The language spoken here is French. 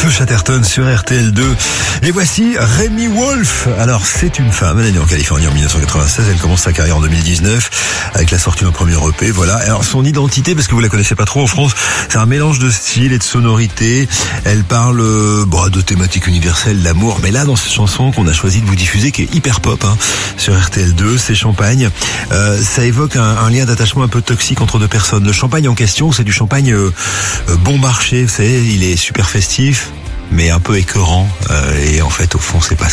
Joe Chatterton sur RTL2. Et voici Remi Wolf. Alors, c'est une femme. Elle est née en Californie en 1996. Elle commence sa carrière en 2019 avec la sortie d'un premier EP. Voilà. Alors, son identité, parce que vous la connaissez pas trop en France, c'est un mélange de style et de sonorité. Elle parle de thématiques universelles, d'amour. Mais là, dans cette chanson qu'on a choisi de vous diffuser, qui est hyper pop, sur RTL2, c'est Champagne. Ça évoque un lien d'attachement un peu toxique entre deux personnes. Le champagne en question, c'est du champagne bon marché. Vous savez, il est super festif, mais un peu écœurant. Et en fait, au fond, c'est pas